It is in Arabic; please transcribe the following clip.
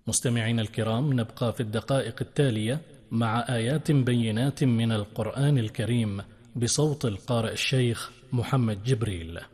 مستمعينا الكرام، نبقى في الدقائق التالية مع آيات بينات من القرآن الكريم بصوت القارئ الشيخ محمد جبريل.